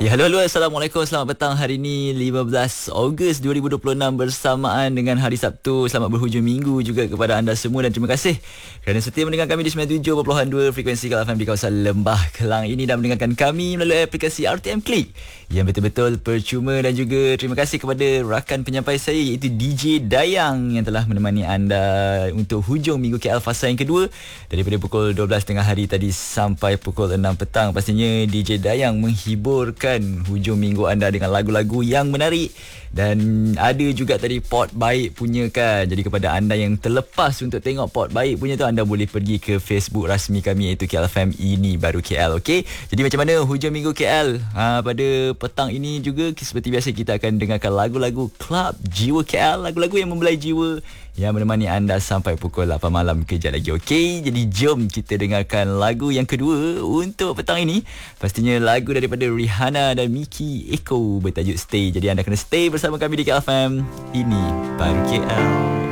Ya, halo, Assalamualaikum. Selamat petang. Hari ini 15 Ogos 2026 bersamaan dengan hari Sabtu. Selamat berhujung minggu juga kepada anda semua dan terima kasih kerana setia mendengar kami di 97.2 frekuensi Kal FM di kawasan Lembah Kelang ini dan mendengarkan kami melalui aplikasi RTM Click yang betul-betul percuma. Dan juga terima kasih kepada rakan penyampai saya iaitu DJ Dayang yang telah menemani anda untuk hujung minggu KL fasa yang kedua daripada pukul 12 tengah hari tadi sampai pukul 6 petang. Pastinya DJ Dayang menghiburkan hujung minggu anda dengan lagu-lagu yang menarik dan ada juga tadi Pot Baik punya kan. Jadi kepada anda yang terlepas untuk tengok Pot Baik punya tu, anda boleh pergi ke Facebook rasmi kami iaitu KLFM ini baru KL. Okey. Jadi macam mana hujung minggu KL? Pada petang ini juga seperti biasa kita akan dengarkan lagu-lagu Club Jiwa KL, lagu-lagu yang membelai jiwa yang menemani anda sampai pukul 8 malam kejap lagi. Okey, jadi jom kita dengarkan lagu yang kedua untuk petang ini. Pastinya lagu daripada Rihanna dan Miki Eko bertajuk Stay. Jadi anda kena stay bersama kami di KLFM. Ini baru KL.